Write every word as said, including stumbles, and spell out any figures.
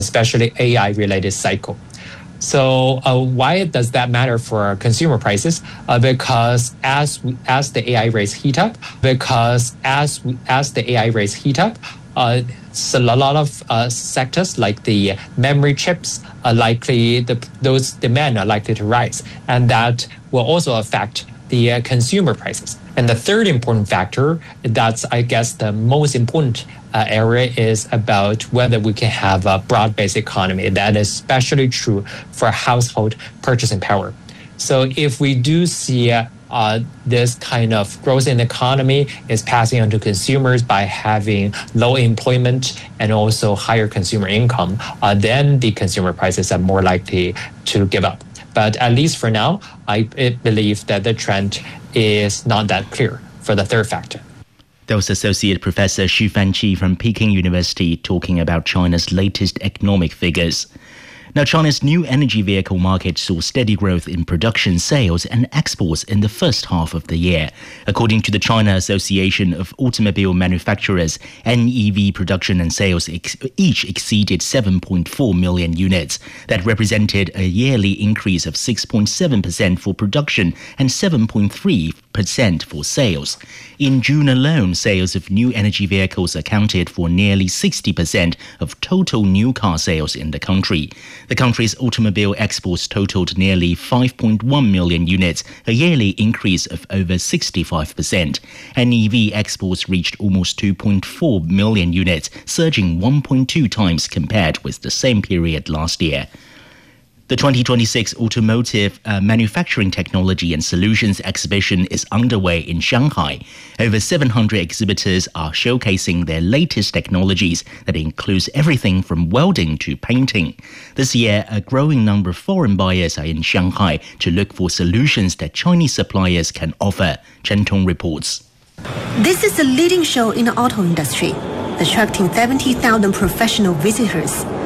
especially A I-related cycle. So uh, why does that matter for consumer prices? Uh, because as as the A I rates heat up, because as as the A I rates heat up, uh, so a lot of uh, sectors like the memory chips are likely the those demand are likely to rise, and that will also affect the uh, consumer prices. And the third important factor, that's I guess the most important uh, area, is about whether we can have a broad-based economy. That is especially true for household purchasing power. So if we do see uh, uh, this kind of growth in the economy is passing on to consumers by having low employment and also higher consumer income, uh, then the consumer prices are more likely to give up. But at least for now, I believe that the trend is not that clear for the third factor. That was Associate Professor Xu Fanqi from Peking University talking about China's latest economic figures. Now, China's new energy vehicle market saw steady growth in production, sales and exports in the first half of the year. According to the China Association of Automobile Manufacturers, N E V production and sales ex- each exceeded seven point four million units. That represented a yearly increase of six point seven percent for production and seven point three percent for sales. In June alone, sales of new energy vehicles accounted for nearly sixty percent of total new car sales in the country. The country's automobile exports totaled nearly five point one million units, a yearly increase of over sixty-five percent. N E V exports reached almost two point four million units, surging one point two times compared with the same period last year. The twenty twenty-six Automotive uh, Manufacturing Technology and Solutions exhibition is underway in Shanghai. Over seven hundred exhibitors are showcasing their latest technologies that includes everything from welding to painting. This year, a growing number of foreign buyers are in Shanghai to look for solutions that Chinese suppliers can offer. Chen Tong reports. This is a leading show in the auto industry, attracting seventy thousand professional visitors.